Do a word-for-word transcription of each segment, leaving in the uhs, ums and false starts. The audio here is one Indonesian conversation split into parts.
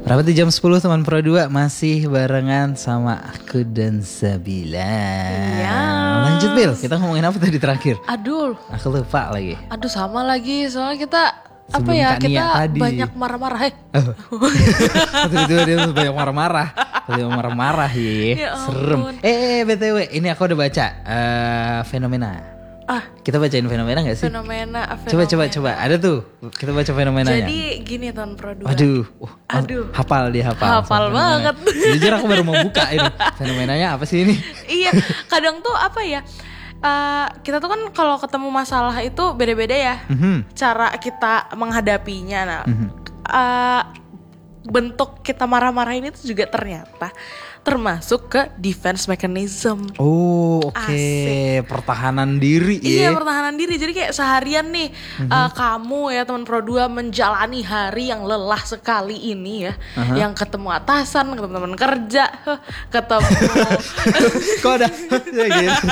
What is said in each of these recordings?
Berarti jam sepuluh teman Pro dua masih barengan sama aku dan Zabila. Iya. Lanjut Bil, kita ngomongin apa tadi terakhir? Aduh. Aku lupa lagi. Aduh sama lagi, soalnya kita Sebelum apa ya, Kak Nia kita tadi. banyak marah-marah. Hey. Oh. Tiba-tiba dia banyak marah-marah. Tiba-tiba marah-marah ya. Ya Serem. ampun. Eh, eh B T W, ini aku udah baca uh, fenomena. Ah, Kita bacain fenomena gak sih? fenomena, fenomena. Coba coba coba, ada tuh. Kita baca fenomenanya. Jadi gini Ton Pro dua. Aduh, uh, Aduh. hafal dia hafal. Hafal Fenomena. banget. Jujur aku baru mau buka ini. Fenomenanya apa sih ini? Iya, kadang tuh apa ya? Uh, kita tuh kan kalau ketemu masalah itu beda-beda ya. Mhm. Cara kita menghadapinya. Nah, Mhm. uh, bentuk kita marah-marah ini tuh juga ternyata termasuk ke defense mechanism. Oh, oke. Asik. Pertahanan diri Iya, ya. pertahanan diri. Jadi kayak seharian nih uh, kamu ya teman Pro dua menjalani hari yang lelah sekali ini ya. Aha. Yang ketemu atasan, ketemu teman kerja, huh, ketemu Kok ada ya gitu.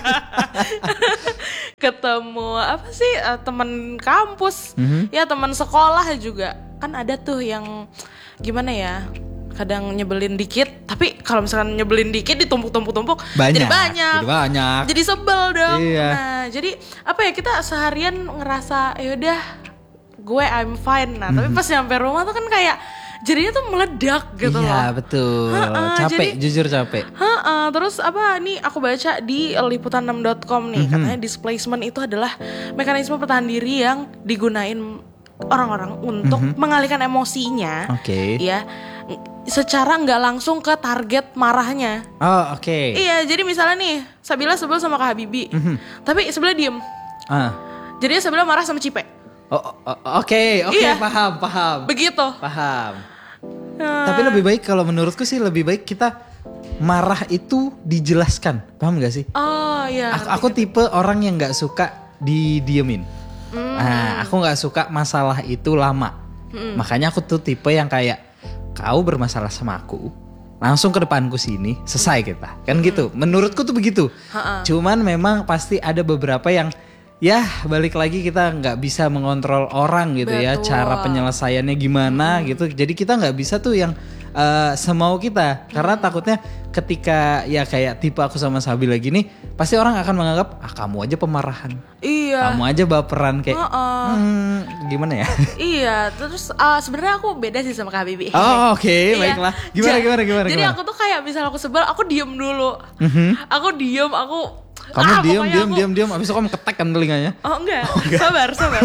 ketemu apa sih uh, teman kampus, Mhm. ya teman sekolah juga. Kan ada tuh yang gimana ya? Kadang nyebelin dikit, tapi kalau misalkan nyebelin dikit ditumpuk-tumpuk-tumpuk Banyak. jadi banyak. Jadi banyak. Jadi sebel dong. Iya. Nah, jadi apa ya, kita seharian ngerasa yaudah gue I'm fine. Nah, tapi pas nyampe rumah tuh kan kayak jadinya tuh meledak gitu Iya, loh. betul. Ha-ha, Capek, jadi- jujur capek. Heeh, terus apa nih aku baca di liputan enam dot com nih, Mhm. katanya displacement itu adalah mekanisme pertahanan diri yang digunain orang-orang untuk Mhm. mengalihkan emosinya. Oke. Ya, secara nggak langsung ke target marahnya. Oh, oke. Iya, jadi misalnya nih, Sabila sebel sama Kak Habibie, Mhm. tapi sebelah diem. Ah. Jadi Sabila marah sama Cipe. Oh, oh, oh, oke, oke, Iya. paham, paham. Begitu. Paham. Nah, Tapi lebih baik kalau menurutku sih lebih baik kita marah itu dijelaskan. Paham gak sih? Oh iya. Aku, aku tipe orang yang nggak suka didiemin. Hmm. Nah, aku nggak suka masalah itu lama. Makanya aku tuh tipe yang kayak kau bermasalah sama aku, langsung ke depanku sini, selesai kita. Kan gitu. Menurutku tuh begitu. Ha-ha. Cuman memang pasti ada beberapa yang ya balik lagi kita nggak bisa mengontrol orang gitu ya. Betul. Cara penyelesaiannya gimana gitu. Jadi kita nggak bisa tuh yang eh, semau kita. Karena takutnya ketika ya kayak tipe aku sama Sabila gini, pasti orang akan menganggap ah kamu aja pemarahan. Iya. Kamu aja baperan kayak Heeh. hmm, gimana ya? Iya, terus uh, sebenarnya aku beda sih sama Kak Habibie. Oh, oke, Iya. baiklah. Gimana, Ja- gimana, gimana, Jadi gimana? aku tuh kayak misal aku sebel, aku diem dulu. Mhm. Aku diem, aku Kamu ah, diem, pokoknya diem, aku- diem, diem. Abis itu kamu ketek kan telinganya. Oh enggak, sabar, sabar.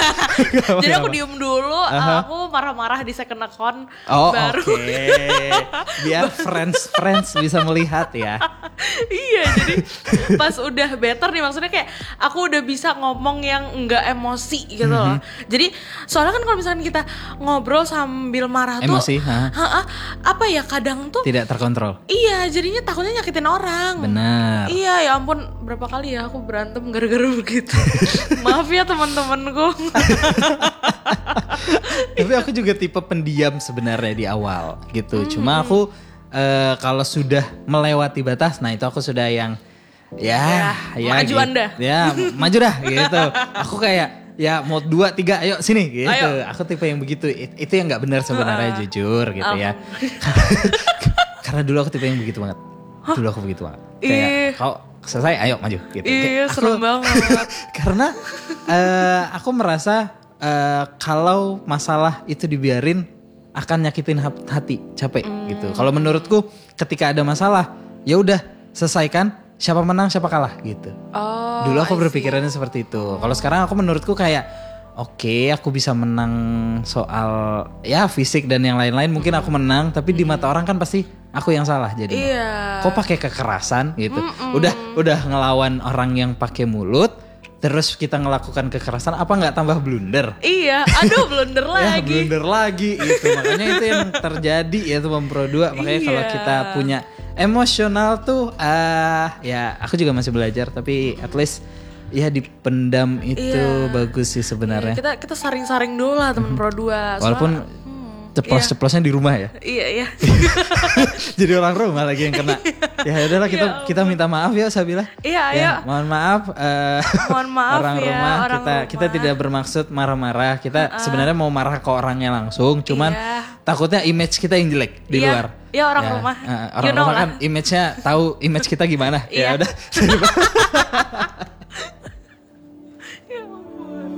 Jadi aku diem dulu, Aha. aku marah-marah di second account, Oh, baru. oke. Biar friends friends bisa melihat ya. Iya, jadi pas udah better nih, maksudnya kayak aku udah bisa ngomong yang enggak emosi gitu loh. Jadi soalnya kan kalau misalnya kita ngobrol sambil marah Emosi, tuh, ha? ha-ha, apa ya kadang tuh, Tidak terkontrol. iya jadinya takutnya nyakitin orang. Benar. Iya ya ampun, berapa kali ya aku berantem gara-gara begitu. Maaf ya teman-temanku. Tapi aku juga tipe pendiam sebenarnya di awal gitu. Cuma aku eh, kalau sudah melewati batas, nah itu aku sudah yang ya, Ya, maju gitu. Anda. Ya, maju dah gitu. Aku kayak ya mau dua tiga, ayo sini gitu. Ayo. Aku tipe yang begitu. It- itu yang nggak benar sebenarnya, jujur gitu ya. Karena dulu aku tipe yang begitu banget. Dulu aku begitu banget. Kayak Ih. kau selesai, ayo maju gitu. Iya, Kayak serem banget. Karena eh, aku merasa eh, kalau masalah itu dibiarin akan nyakitin hap- hati, capek gitu. Kalau menurutku ketika ada masalah, ya udah selesaikan, siapa menang siapa kalah gitu. Oh, Dulu aku I see. berpikirannya seperti itu. Kalau sekarang aku menurutku kayak oke, aku bisa menang soal ya fisik dan yang lain-lain, mungkin aku menang, tapi di mata orang kan pasti aku yang salah jadi. Iya. Kok pakai kekerasan gitu. Udah udah ngelawan orang yang pakai mulut, terus kita ngelakukan kekerasan, apa nggak tambah blunder? Iya, aduh blunder Ya lagi. blunder lagi gitu. Makanya itu yang terjadi ya teman Pro dua. Makanya kalau Iya. kita punya emosional tuh ah ya aku juga masih belajar, tapi at least ya dipendam itu Iya. bagus sih sebenarnya. Iya, kita kita saring-saring dulu lah teman Pro dua. Soalnya- Walaupun Hmm, ceplos-ceplosnya di rumah ya. Iya, iya. Jadi orang rumah lagi yang kena. Ya udahlah kita Ya kita minta maaf ya Sabila. Iya, ayo. Ya, mohon maaf eh, Mohon maaf orang ya, rumah orang kita rumah. kita tidak bermaksud marah-marah. Kita sebenarnya mau marah ke orangnya langsung, cuman Iya. takutnya image kita yang jelek di Iya, luar. iya, orang Ya, rumah. uh, orang You know rumah lah. kan image-nya tahu image kita gimana. Iya. Ya udah.